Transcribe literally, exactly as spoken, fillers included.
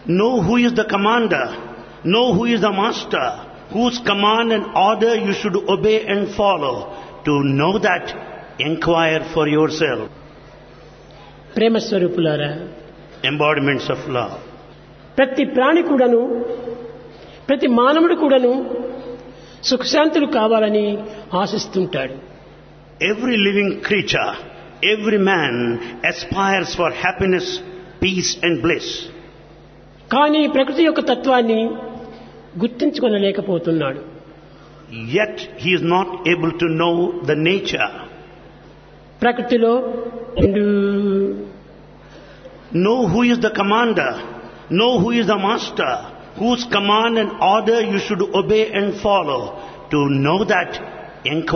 Know who is the commander. Know who is the master. Whose command and order you should obey and follow. To know that, inquire for yourself. ప్రేమ స్వరూపులారా, Embodiments of love. ప్రతి ప్రాణి కూడాను, ప్రతి మానవుడు కూడాను సుఖశాంతులు కావాలని ఆశిస్తుంటాడు. Every living creature, every man aspires for happiness, peace and bliss. కానీ ప్రకృతి యొక్క తత్వాన్ని గుర్తించుకొనలేకపోతున్నాడు. Yet he is not able to know the nature. ప్రకృతిలో Know who is the commander. Know who is the master. Whose command and order you should obey and follow. To know that, inquire